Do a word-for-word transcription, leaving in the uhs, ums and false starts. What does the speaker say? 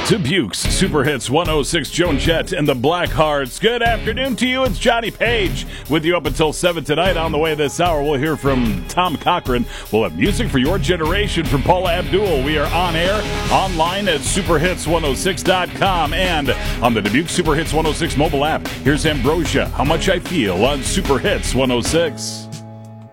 Dubuque's Super Hits one oh six, Joan Jett and the Blackhearts. Good afternoon to you. It's Johnny Page with you up until seven tonight. On the way this hour, we'll hear from Tom Cochran. We'll have music for your generation from Paula Abdul. We are on air, online at super hits one oh six dot com and on the Dubuque Super Hits one oh six mobile app. Here's Ambrosia, How Much I Feel on Super Hits one oh six.